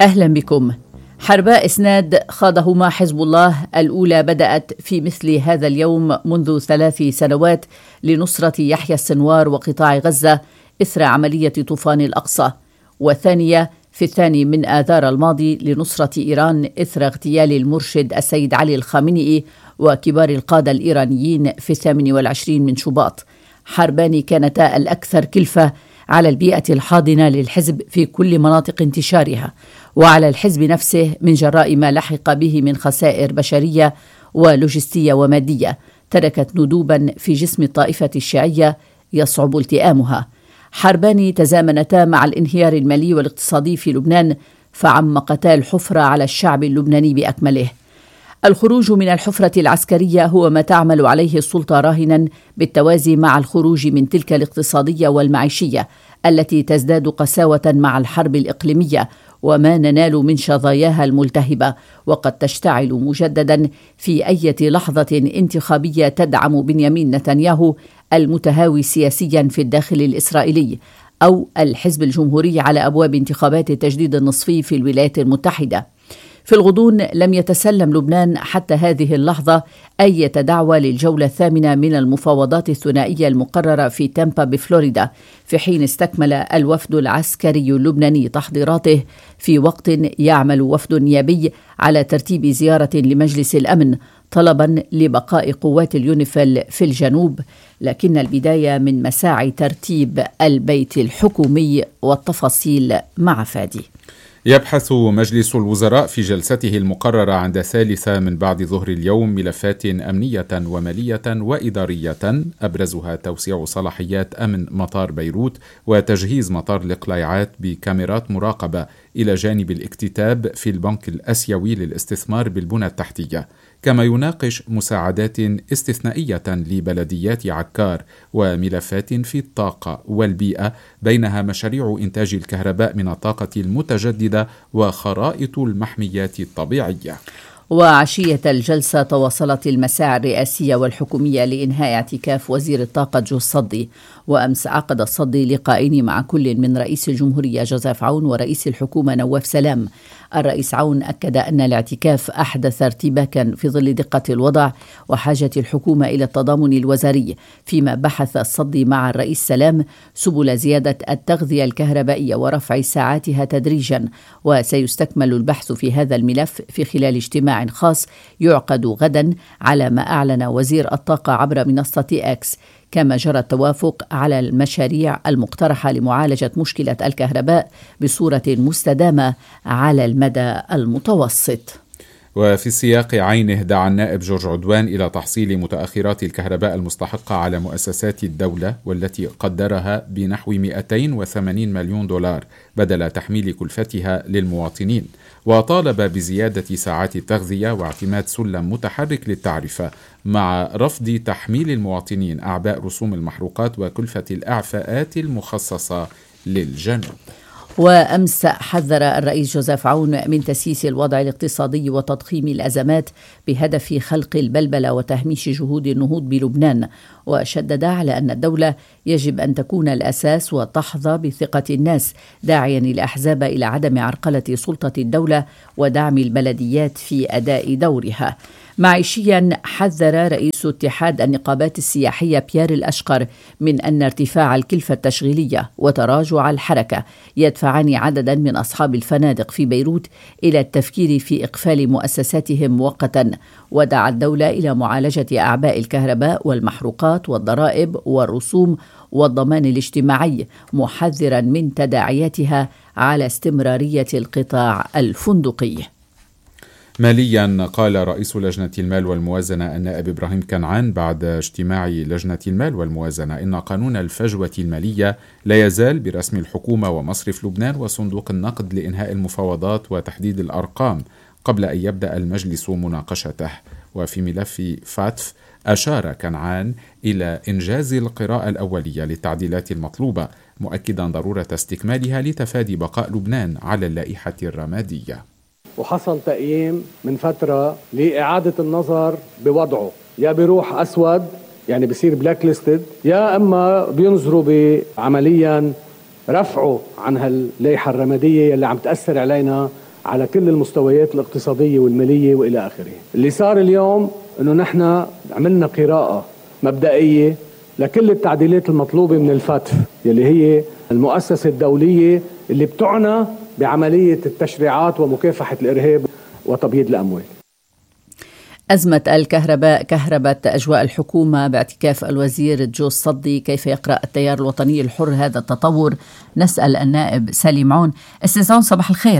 أهلا بكم. حرباء إسناد خاضهما حزب الله الأولى بدأت في مثل هذا اليوم منذ 3 سنوات لنصرة يحيى السنوار وقطاع غزة إثر عملية طوفان الأقصى، والثانية في 2 من آذار الماضي لنصرة إيران إثر اغتيال المرشد السيد علي الخامنئي وكبار القادة الإيرانيين في 28 من شباط. حربان كانتا الأكثر كلفة على البيئة الحاضنة للحزب في كل مناطق انتشارها، وعلى الحزب نفسه من جراء ما لحق به من خسائر بشرية ولوجستية ومادية تركت ندوبا في جسم الطائفة الشيعية يصعب التئامها. حربان تزامنتا مع الانهيار المالي والاقتصادي في لبنان، فعمقتا الحفرة على الشعب اللبناني بأكمله. الخروج من الحفرة العسكرية هو ما تعمل عليه السلطة راهنا بالتوازي مع الخروج من تلك الاقتصادية والمعيشية التي تزداد قساوة مع الحرب الإقليمية وما ننال من شظاياها الملتهبة، وقد تشتعل مجددا في أي لحظة انتخابية تدعم بنيامين نتنياهو المتهاوي سياسيا في الداخل الإسرائيلي، أو الحزب الجمهوري على أبواب انتخابات التجديد النصفي في الولايات المتحدة. في الغضون لم يتسلم لبنان حتى هذه اللحظة أي دعوة للجولة 8 من المفاوضات الثنائية المقررة في تامبا بفلوريدا، في حين استكمل الوفد العسكري اللبناني تحضيراته في وقت يعمل وفد نيابي على ترتيب زيارة لمجلس الأمن طلبا لبقاء قوات اليونيفيل في الجنوب، لكن البداية من مساعي ترتيب البيت الحكومي، والتفاصيل مع فادي. يبحث مجلس الوزراء في جلسته المقررة عند 3 من بعد ظهر اليوم ملفات أمنية ومالية وإدارية، أبرزها توسيع صلاحيات أمن مطار بيروت وتجهيز مطار القليعات بكاميرات مراقبة، إلى جانب الاكتتاب في البنك الآسيوي للاستثمار بالبنى التحتية، كما يناقش مساعدات استثنائية لبلديات عكار وملفات في الطاقة والبيئة، بينها مشاريع إنتاج الكهرباء من الطاقة المتجددة وخرائط المحميات الطبيعية. وعشية الجلسة تواصلت المساعي الرئاسية والحكومية لإنهاء اعتكاف وزير الطاقة جو الصدي، وأمس عقد الصدي لقاءين مع كل من رئيس الجمهورية جوزيف عون ورئيس الحكومة نواف سلام. الرئيس عون أكد أن الاعتكاف أحدث ارتباكا في ظل دقة الوضع وحاجة الحكومة إلى التضامن الوزاري، فيما بحث الصدي مع الرئيس سلام سبل زيادة التغذية الكهربائية ورفع ساعاتها تدريجا، وسيستكمل البحث في هذا الملف في خلال اجتماع خاص يعقد غدا على ما أعلن وزير الطاقة عبر منصة إكس. كما جرى التوافق على المشاريع المقترحة لمعالجة مشكلة الكهرباء بصورة مستدامة على المدى المتوسط. وفي السياق عينه دعا النائب جورج عدوان إلى تحصيل متأخرات الكهرباء المستحقة على مؤسسات الدولة، والتي قدرها بنحو 280 مليون دولار بدل تحميل كلفتها للمواطنين، وطالب بزيادة ساعات التغذية واعتماد سلم متحرك للتعرفة، مع رفض تحميل المواطنين أعباء رسوم المحروقات وكلفة الإعفاءات المخصصة للجنوب. وأمس حذر الرئيس جوزيف عون من تسييس الوضع الاقتصادي وتضخيم الأزمات بهدف خلق البلبلة وتهميش جهود النهوض بلبنان، وشدد على أن الدولة يجب أن تكون الأساس وتحظى بثقة الناس، داعيا الأحزاب إلى عدم عرقلة سلطة الدولة ودعم البلديات في أداء دورها. معيشيا، حذر رئيس اتحاد النقابات السياحية بيير الأشقر من أن ارتفاع الكلفة التشغيلية وتراجع الحركة يدفعان عددا من أصحاب الفنادق في بيروت إلى التفكير في إقفال مؤسساتهم مؤقتا، ودعا الدولة إلى معالجة أعباء الكهرباء والمحروقات والضرائب والرسوم والضمان الاجتماعي، محذرا من تداعياتها على استمرارية القطاع الفندقي. ماليا، قال رئيس لجنة المال والموازنة النائب إبراهيم كنعان بعد اجتماع لجنة المال والموازنة إن قانون الفجوة المالية لا يزال برسم الحكومة ومصرف لبنان وصندوق النقد لإنهاء المفاوضات وتحديد الأرقام قبل أن يبدأ المجلس مناقشته. وفي ملف فاتف أشار كنعان إلى إنجاز القراءة الأولية للتعديلات المطلوبة، مؤكدا ضرورة استكمالها لتفادي بقاء لبنان على اللائحة الرمادية. وحصل تقييم من فترة لإعادة النظر بوضعه، يا بيروح أسود يعني بصير بلاك ليستد، يا أما بينظروا بعمليا رفعه عن هاللائحة الرمادية اللي عم تأثر علينا على كل المستويات الاقتصادية والمالية وإلى آخره. اللي صار اليوم أنه نحن عملنا قراءة مبدئية لكل التعديلات المطلوبة من الفتف يلي هي المؤسسة الدولية اللي بتعنى بعملية التشريعات ومكافحة الإرهاب وتبييض الأموال. أزمة الكهرباء كهربت أجواء الحكومة باعتكاف الوزير جو الصدي. كيف يقرأ التيار الوطني الحر هذا التطور؟ نسأل النائب سالم عون. أستاذ عون صباح الخير.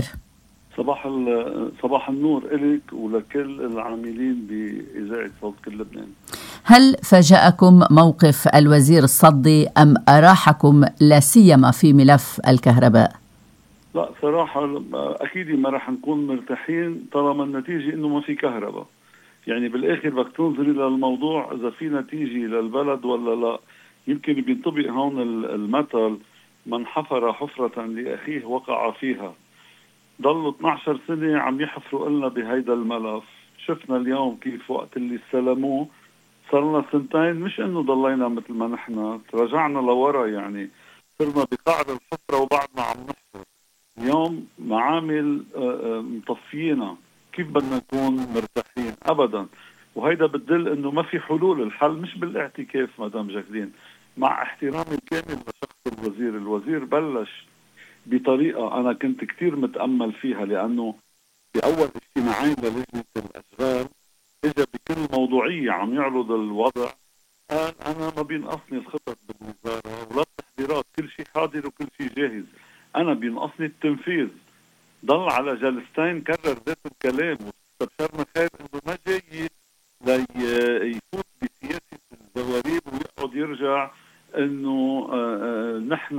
صباح النور إليك ولكل العاملين بإذاعة صوت كل لبنان. هل فاجأكم موقف الوزير الصدي أم أراحكم لا سيما في ملف الكهرباء؟ لا صراحة أكيد ما رح نكون مرتاحين طالما النتيجة إنه ما في كهرباء. يعني بالآخر بدك تنظري للموضوع إذا في نتيجة للبلد ولا لا. يمكن بينطبق هون المثل من حفر حفرة لأخيه وقع فيها. ضلوا 12 سنة عم يحفروا لنا بهيدا الملف. شفنا اليوم كيف وقت اللي استلموه صار لنا سنتين، مش انه ضلينا مثل ما نحن رجعنا لورا، يعني صرنا بقعر الحفرة وبعدنا عم نحفر. اليوم معامل مطفينا، كيف بدنا نكون مرتاحين؟ ابدا. وهيدا بتدل انه ما في حلول. الحل مش بالاعتكاف مدام جاكلين، مع احترامي الكامل لشخص الوزير بلش بطريقة أنا كنت كتير متأمل فيها، لأنه بأول اجتماعين للجنة الأشغال إجا بكل موضوعية عم يعرض الوضع. قال أنا ما بينقصني الخطط بالوزارة ولا التحضيرات، كل شيء حاضر وكل شيء جاهز، أنا بينقصني التنفيذ. ضل على جلستين كرر ذات الكلام، واستبشرنا خير إنه ما جاي ليفوت بسياسة الزواريب ويقعد يرجع انه نحن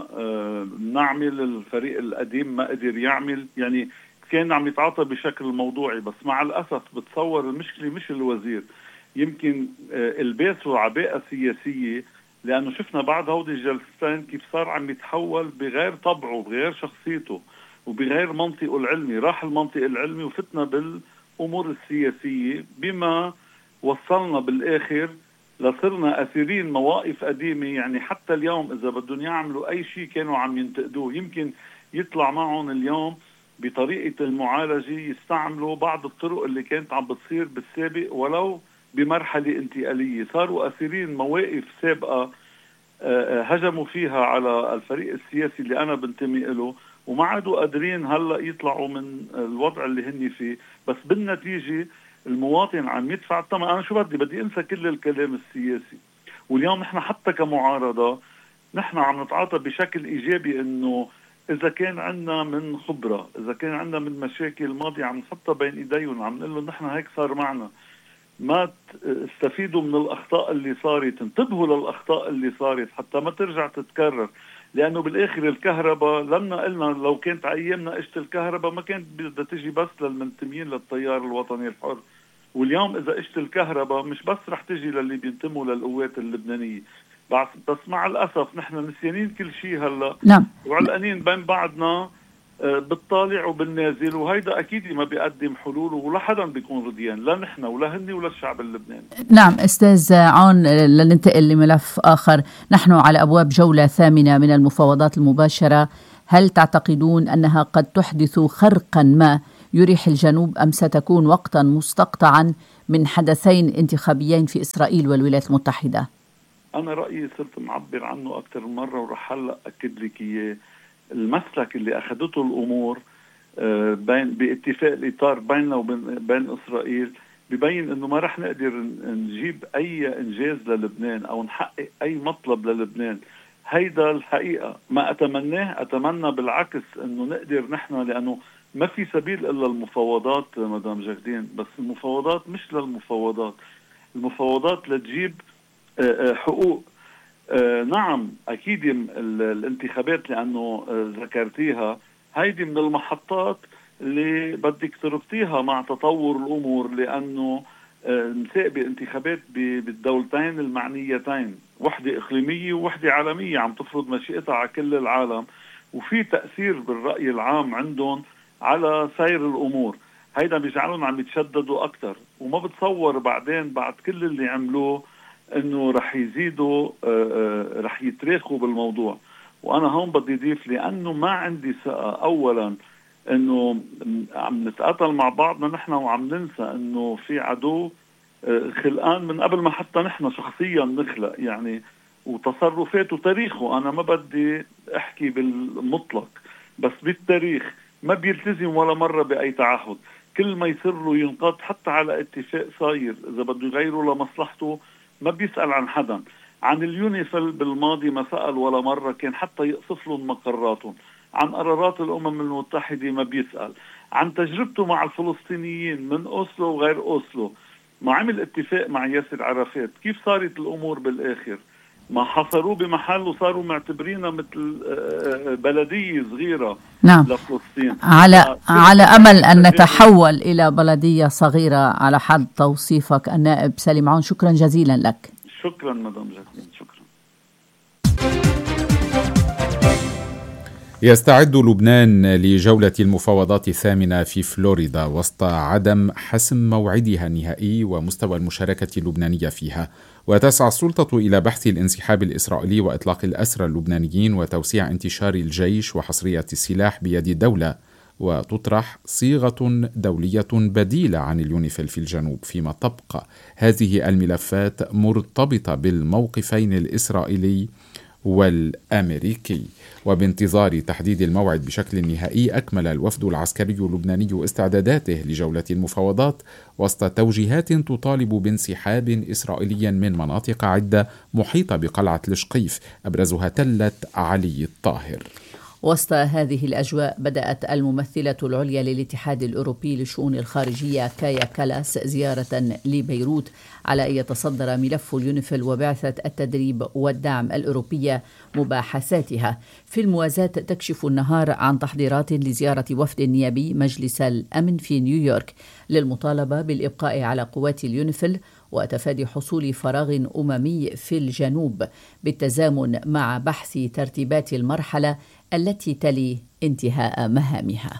نعمل الفريق القديم ما قدر يعمل. يعني كان عم يتعاطى بشكل موضوعي، بس مع الاسف بتصور المشكله مش الوزير، يمكن الباس وعباءه سياسيه. لانه شفنا بعد هودي الجلستين كيف صار عم يتحول بغير طبعه بغير شخصيته وبغير منطقه العلمي. راح المنطق العلمي وفتنا بالامور السياسيه، بما وصلنا بالاخر لصرنا أسيرين مواقف قديمة. يعني حتى اليوم إذا بدهم يعملوا أي شيء كانوا عم ينتقدوه، يمكن يطلع معهم اليوم بطريقة المعالجة يستعملوا بعض الطرق اللي كانت عم بتصير بالسابق ولو بمرحلة انتقالية. صاروا أسيرين مواقف سابقة هجموا فيها على الفريق السياسي اللي أنا بنتمي له، وما عادوا قادرين هلأ يطلعوا من الوضع اللي هني فيه. بس بالنتيجة المواطن عم يدفع الثمن. أنا شو بدي أنسى كل الكلام السياسي. واليوم نحن حتى كمعارضة نحن عم نتعاطى بشكل إيجابي، إنه إذا كان عندنا من خبرة، إذا كان عندنا من مشاكل ماضية عم نحطها بين إيديهم، عم نقول له نحن هيك صار معنا، ما استفيدوا من الأخطاء اللي صارت، انتبهوا للأخطاء اللي صارت حتى ما ترجع تتكرر. لأنه بالآخر الكهرباء لما قلنا لو كانت أيامنا قشة الكهرباء ما كانت بدها تجي بس للمنتمين للتيار الوطني الحر. واليوم إذا قشة الكهرباء مش بس رح تجي للي بينتموا للقوات اللبنانية بس مع الأسف نحن نسيانين كل شيء هلأ. نعم. وعلقانين بين بعضنا بالطالع وبالنازل، وهيدا أكيد ما بيقدم حلول ولا حدا بيكون رضيان، لا نحن ولا هني ولا الشعب اللبناني. نعم أستاذ عون، لننتقل لملف آخر. نحن على أبواب جولة ثامنة من المفاوضات المباشرة. هل تعتقدون أنها قد تحدث خرقا ما يريح الجنوب أم ستكون وقتا مستقطعا من حدثين انتخابيين في إسرائيل والولايات المتحدة؟ أنا رأيي صرت معبر عنه أكثر من مرة ورح هلأ أكد لك إياه. المسلك اللي أخذته الأمور باتفاق الإطار بيننا وبين إسرائيل ببين إنه ما رح نقدر نجيب أي إنجاز للبنان أو نحقق أي مطلب للبنان. هيدا الحقيقة ما أتمناه. أتمنى بالعكس إنه نقدر نحن، لأنه ما في سبيل إلا المفاوضات مدام جاكدين. بس المفاوضات مش للمفاوضات، المفاوضات لتجيب حقوق. نعم أكيد الانتخابات لأنه ذكرتيها هيدي من المحطات اللي بدك تربطيها مع تطور الأمور، لأنه مسابق انتخابات بالدولتين المعنيتين، وحدة إقليمية ووحدة عالمية عم تفرض مشيئتها على كل العالم، وفي تأثير بالرأي العام عندهم على سير الأمور. هيدا بيجعلهم عم يتشددوا أكتر، وما بتصور بعدين بعد كل اللي عملوه انه رح يزيدوا رح يتراخوا بالموضوع. وانا هون بدي اضيف، لانه ما عندي ثقة اولا انه عم نتقاتل مع بعضنا نحن وعم ننسى انه في عدو خلقان من قبل ما حتى نحن شخصيا نخلق يعني، وتصرفاته وتاريخه. انا ما بدي احكي بالمطلق، بس بالتاريخ ما بيلتزم ولا مرة بأي تعهد. كل ما يصير له ينقض حتى على اتفاق صاير إذا بده يغيره لمصلحته ما بيسأل عن حدا. عن اليونيفيل بالماضي ما سأل ولا مرة، كان حتى يقصف لهم مقراتهم. عن قرارات الأمم المتحدة ما بيسأل. عن تجربته مع الفلسطينيين من أوسلو وغير أوسلو، ما عمل اتفاق مع ياسر عرفات. كيف صارت الأمور بالآخر؟ ما حصروه بمحل وصاروا معتبرينها مثل بلدية صغيرة لفلسطين. على أمل أن نتحول إلى بلدية صغيرة على حد توصيفك النائب سليم عون. شكرا جزيلا لك. شكرا مدام جاسمين، شكرا. يستعد لبنان لجولة المفاوضات الثامنة في فلوريدا وسط عدم حسم موعدها النهائي ومستوى المشاركة اللبنانية فيها. وتسعى السلطة إلى بحث الانسحاب الإسرائيلي وإطلاق الأسرى اللبنانيين وتوسيع انتشار الجيش وحصرية السلاح بيد الدولة، وتطرح صيغة دولية بديلة عن اليونيفيل في الجنوب، فيما تبقى هذه الملفات مرتبطة بالموقفين الإسرائيلي والأمريكي. وبانتظار تحديد الموعد بشكل نهائي، أكمل الوفد العسكري اللبناني استعداداته لجولة المفاوضات وسط توجيهات تطالب بانسحاب إسرائيلي من مناطق عدة محيطة بقلعة الشقيف، أبرزها تلة علي الطاهر. وسط هذه الأجواء بدأت الممثلة العليا للاتحاد الأوروبي للشؤون الخارجية كايا كالاس زيارة لبيروت على أن يتصدر ملف اليونيفيل وبعثة التدريب والدعم الأوروبية مباحثاتها. في الموازاة تكشف النهار عن تحضيرات لزيارة وفد نيابي مجلس الأمن في نيويورك للمطالبة بالإبقاء على قوات اليونيفيل وتفادي حصول فراغ أممي في الجنوب، بالتزامن مع بحث ترتيبات المرحلة التي تلي انتهاء مهامها.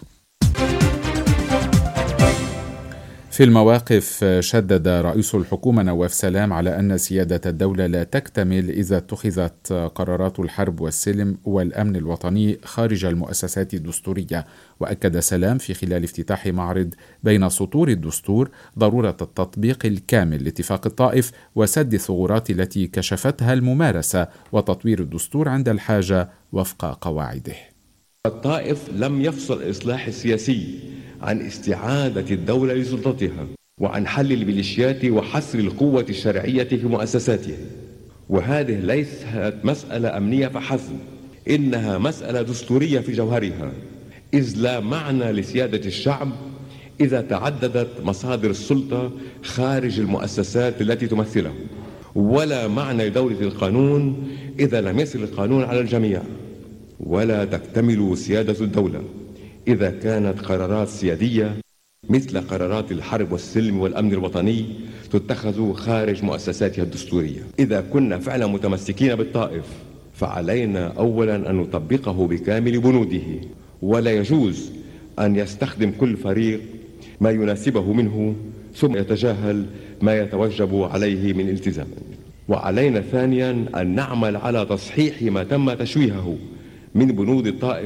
في المواقف، شدد رئيس الحكومة نواف سلام على أن سيادة الدولة لا تكتمل إذا اتخذت قرارات الحرب والسلم والأمن الوطني خارج المؤسسات الدستورية. وأكد سلام في خلال افتتاح معرض بين سطور الدستور ضرورة التطبيق الكامل لاتفاق الطائف وسد الثغرات التي كشفتها الممارسة وتطوير الدستور عند الحاجة وفق قواعده. الطائف لم يفصل الإصلاح السياسي عن استعادة الدولة لسلطتها وعن حل الميليشيات وحصر القوة الشرعية في مؤسساتها. وهذه ليست مسألة أمنية فحسب، إنها مسألة دستورية في جوهرها، إذ لا معنى لسيادة الشعب إذا تعددت مصادر السلطة خارج المؤسسات التي تمثله، ولا معنى لدولة القانون إذا لم يصل القانون على الجميع، ولا تكتمل سيادة الدولة إذا كانت قرارات سيادية مثل قرارات الحرب والسلم والأمن الوطني تتخذ خارج مؤسساتها الدستورية. إذا كنا فعلا متمسكين بالطائف فعلينا أولا أن نطبقه بكامل بنوده، ولا يجوز أن يستخدم كل فريق ما يناسبه منه ثم يتجاهل ما يتوجب عليه من التزام. وعلينا ثانيا أن نعمل على تصحيح ما تم تشويهه من بنود الطائف.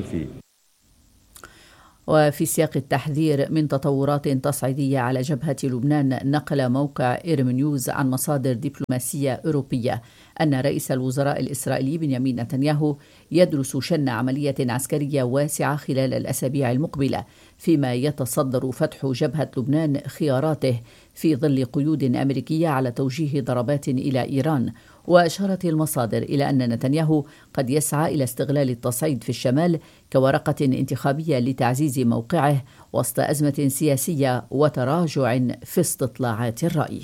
وفي سياق التحذير من تطورات تصعيدية على جبهة لبنان، نقل موقع إيرمنيوز عن مصادر دبلوماسية أوروبية أن رئيس الوزراء الإسرائيلي بنيامين نتنياهو يدرس شن عملية عسكرية واسعة خلال الأسابيع المقبلة، فيما يتصدر فتح جبهة لبنان خياراته في ظل قيود أمريكية على توجيه ضربات إلى إيران. وأشارت المصادر إلى أن نتنياهو قد يسعى إلى استغلال التصعيد في الشمال كورقة انتخابية لتعزيز موقعه وسط أزمة سياسية وتراجع في استطلاعات الرأي.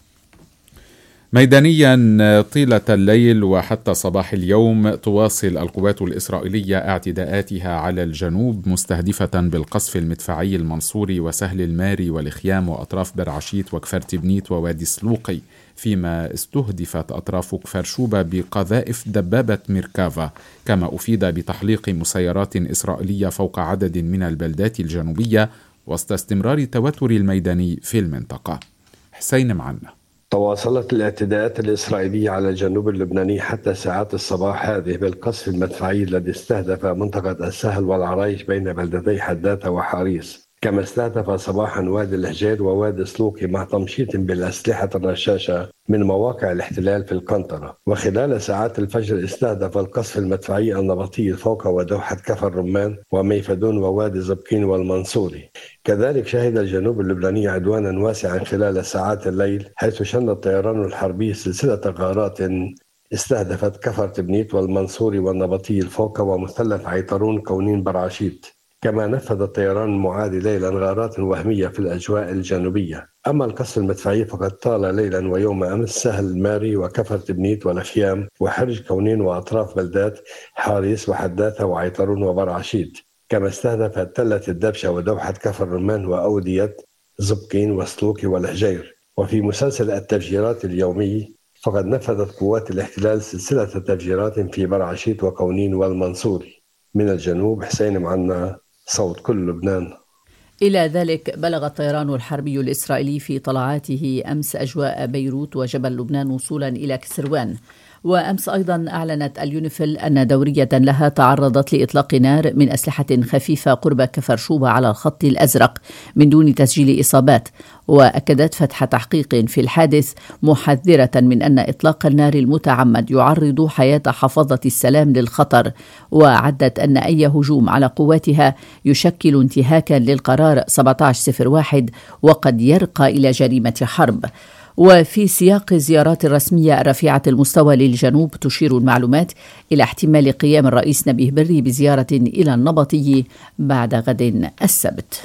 ميدانيا طيلة الليل وحتى صباح اليوم تواصل القوات الإسرائيلية اعتداءاتها على الجنوب، مستهدفة بالقصف المدفعي المنصوري وسهل الماري والخيام وأطراف برعشيت وكفر تبنيت ووادي سلوقي، فيما استهدفت أطراف كفر شوبة بقذائف دبابة ميركافا، كما أفيد بتحليق مسيرات إسرائيلية فوق عدد من البلدات الجنوبية وسط استمرار التوتر الميداني في المنطقة. حسين معنا. تواصلت الاعتداءات الإسرائيلية على الجنوب اللبناني حتى ساعات الصباح هذه بالقصف المدفعي الذي استهدف منطقة السهل والعرايش بين بلدتي حداثة وحاريس، كما استهدف صباحا وادي الحجير ووادي سلوكي مع تمشيط بالأسلحة الرشاشة من مواقع الاحتلال في القنطرة. وخلال ساعات الفجر استهدف القصف المدفعي النبطي الفوق ودوحة كفر الرمان وميفدون ووادي زبكين والمنصوري. كذلك شهد الجنوب اللبناني عدوانا واسعا خلال ساعات الليل، حيث شن الطيران الحربي سلسلة غارات استهدفت كفر تبنيت والمنصوري والنبطي الفوق ومثلث عيطرون كونين برعشيت. كما نفذ الطيران المعادي ليلا غارات وهمية في الأجواء الجنوبية. أما القصف المدفعي فقد طال ليلا ويوم أمس سهل الماري وكفر تبنيت والأخيام وحرج كونين وأطراف بلدات حاريس وحداثة وعيطرون وبرعشيد، كما استهدفت تلة الدبشة ودوحة كفر الرمان وأودية زبكين وسلوكي والحجير. وفي مسلسل التفجيرات اليومي فقد نفذت قوات الاحتلال سلسلة تفجيرات في برعشيد وكونين والمنصوري. من الجنوب حسين معنا، صوت كل لبنان. إلى ذلك بلغ الطيران الحربي الإسرائيلي في طلعاته أمس أجواء بيروت وجبل لبنان وصولا إلى كسروان. وأمس أيضا أعلنت اليونيفيل أن دورية لها تعرضت لإطلاق نار من أسلحة خفيفة قرب كفر شوبة على الخط الأزرق من دون تسجيل إصابات، وأكدت فتح تحقيق في الحادث محذرة من أن إطلاق النار المتعمد يعرض حياة حفظة السلام للخطر، وعدت أن أي هجوم على قواتها يشكل انتهاكا للقرار 1701 وقد يرقى إلى جريمة حرب. وفي سياق الزيارات الرسمية الرفيعة المستوى للجنوب تشير المعلومات إلى احتمال قيام الرئيس نبيه بري بزيارة إلى النبطي بعد غد السبت.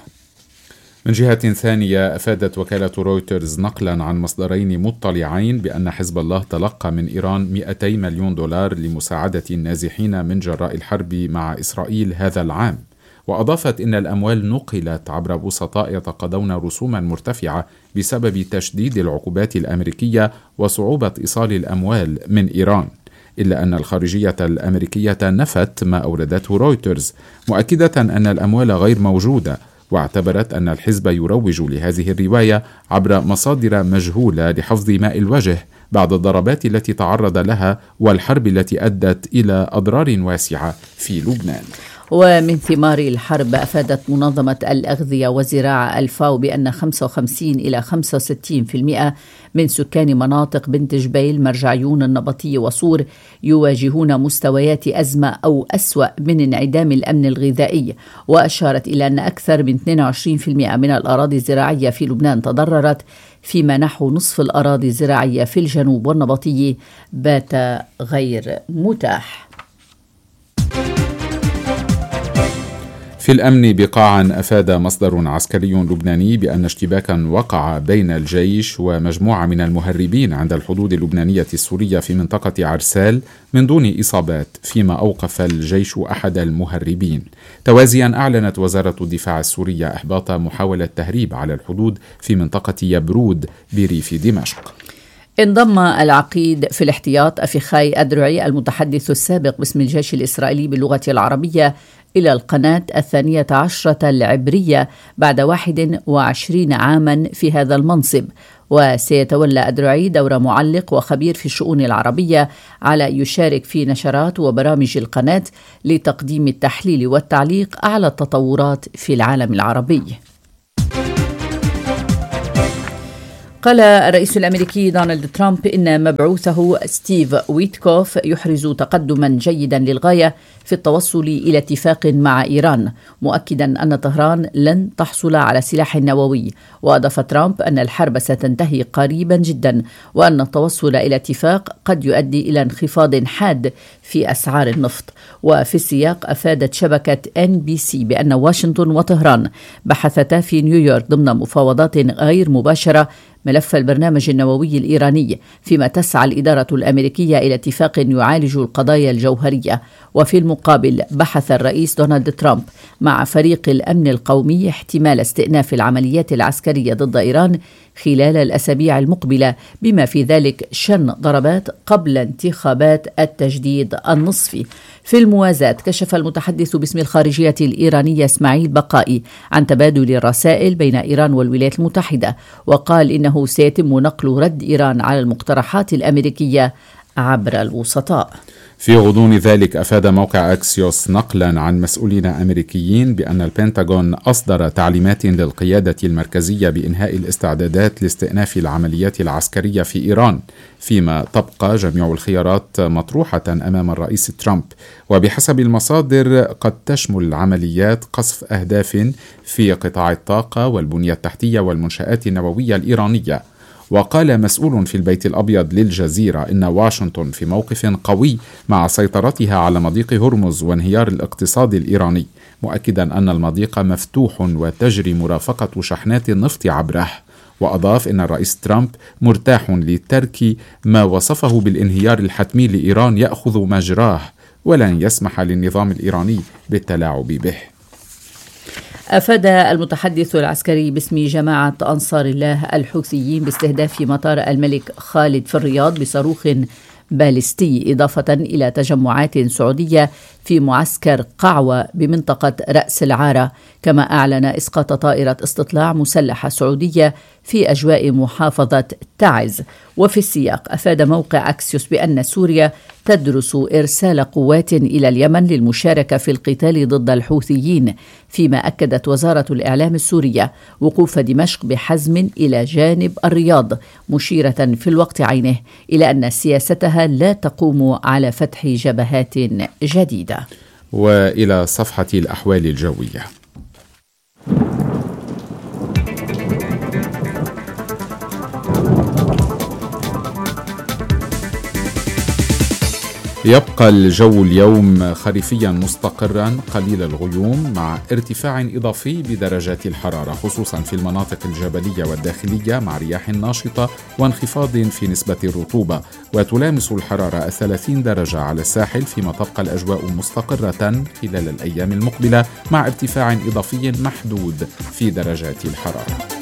من جهة ثانية أفادت وكالة رويترز نقلا عن مصدرين مطلعين بأن حزب الله تلقى من إيران 200 مليون دولار لمساعدة النازحين من جراء الحرب مع إسرائيل هذا العام. وأضافت إن الأموال نقلت عبر وسطاء يتقاضون رسوما مرتفعة بسبب تشديد العقوبات الأمريكية وصعوبة إيصال الأموال من إيران، إلا أن الخارجية الأمريكية نفت ما أوردته رويترز، مؤكدة أن الأموال غير موجودة، واعتبرت أن الحزب يروج لهذه الرواية عبر مصادر مجهولة لحفظ ماء الوجه بعد الضربات التي تعرض لها والحرب التي أدت إلى أضرار واسعة في لبنان. ومن ثمار الحرب أفادت منظمة الأغذية والزراعة الفاو بأن 55 إلى 65% من سكان مناطق بنت جبيل مرجعيون النبطي وصور يواجهون مستويات أزمة أو أسوأ من انعدام الأمن الغذائي. وأشارت إلى أن أكثر من 22% من الأراضي الزراعية في لبنان تضررت، فيما نحو نصف الأراضي الزراعية في الجنوب والنبطي بات غير متاح. في الأمن بقاعا أفاد مصدر عسكري لبناني بأن اشتباكا وقع بين الجيش ومجموعة من المهربين عند الحدود اللبنانية السورية في منطقة عرسال من دون إصابات، فيما أوقف الجيش أحد المهربين. توازيا أعلنت وزارة الدفاع السورية إحباط محاولة تهريب على الحدود في منطقة يبرود بريف دمشق. انضم العقيد في الاحتياط أفيخاي أدرعي المتحدث السابق باسم الجيش الإسرائيلي باللغة العربية إلى القناة 12 العبرية بعد 21 عاما في هذا المنصب، وسيتولى أدرعي دور معلق وخبير في الشؤون العربية على يشارك في نشرات وبرامج القناة لتقديم التحليل والتعليق على التطورات في العالم العربي. قال الرئيس الأمريكي دونالد ترامب إن مبعوثه ستيف ويتكوف يحرز تقدما جيدا للغاية في التوصل إلى اتفاق مع إيران، مؤكدا أن طهران لن تحصل على سلاح نووي. وأضاف ترامب أن الحرب ستنتهي قريبا جدا، وأن التوصل إلى اتفاق قد يؤدي إلى انخفاض حاد في أسعار النفط. وفي السياق أفادت شبكة NBC بأن واشنطن وطهران بحثتا في نيويورك ضمن مفاوضات غير مباشرة ملف البرنامج النووي الإيراني، فيما تسعى الإدارة الأمريكية إلى اتفاق يعالج القضايا الجوهرية. وفي المقابل بحث الرئيس دونالد ترامب مع فريق الأمن القومي احتمال استئناف العمليات العسكرية ضد إيران خلال الأسابيع المقبلة، بما في ذلك شن ضربات قبل انتخابات التجديد النصفي. في الموازاة، كشف المتحدث باسم الخارجية الإيرانية إسماعيل بقائي عن تبادل الرسائل بين إيران والولايات المتحدة، وقال إنه سيتم نقل رد إيران على المقترحات الأمريكية عبر الوسطاء. في غضون ذلك، أفاد موقع أكسيوس نقلا عن مسؤولين أمريكيين بأن البنتاغون أصدر تعليمات للقيادة المركزية بإنهاء الاستعدادات لاستئناف العمليات العسكرية في إيران، فيما تبقى جميع الخيارات مطروحة أمام الرئيس ترامب. وبحسب المصادر قد تشمل العمليات قصف أهداف في قطاع الطاقة والبنية التحتية والمنشآت النووية الإيرانية. وقال مسؤول في البيت الأبيض للجزيرة إن واشنطن في موقف قوي مع سيطرتها على مضيق هرمز وانهيار الاقتصاد الإيراني، مؤكدا أن المضيق مفتوح وتجري مرافقة شحنات النفط عبره. وأضاف إن الرئيس ترامب مرتاح لترك ما وصفه بالانهيار الحتمي لإيران يأخذ مجراه، ولن يسمح للنظام الإيراني بالتلاعب به. أفاد المتحدث العسكري باسم جماعة أنصار الله الحوثيين باستهداف مطار الملك خالد في الرياض بصاروخ باليستي، إضافة إلى تجمعات سعودية في معسكر قعوة بمنطقة رأس العارة، كما أعلن إسقاط طائرة استطلاع مسلحة سعودية في أجواء محافظة تعز. وفي السياق، أفاد موقع أكسيوس بأن سوريا تدرس إرسال قوات إلى اليمن للمشاركة في القتال ضد الحوثيين، فيما أكدت وزارة الإعلام السورية وقوف دمشق بحزم إلى جانب الرياض، مشيرة في الوقت عينه إلى أن سياستها لا تقوم على فتح جبهات جديدة. وإلى صفحة الأحوال الجوية. يبقى الجو اليوم خريفيا مستقرا قليل الغيوم، مع ارتفاع إضافي بدرجات الحرارة خصوصا في المناطق الجبلية والداخلية، مع رياح ناشطة وانخفاض في نسبة الرطوبة، وتلامس الحرارة 30 درجة على الساحل، فيما تبقى الأجواء مستقرة خلال الأيام المقبلة مع ارتفاع إضافي محدود في درجات الحرارة.